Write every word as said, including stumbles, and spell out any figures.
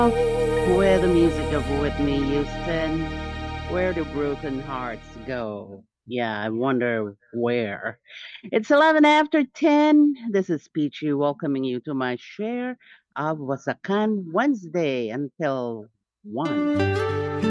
Where the music of Whitney Houston, where do broken hearts go? Yeah, I wonder where. It's eleven after ten. This is Peachy welcoming you to my share of Wasakan Wednesday until one.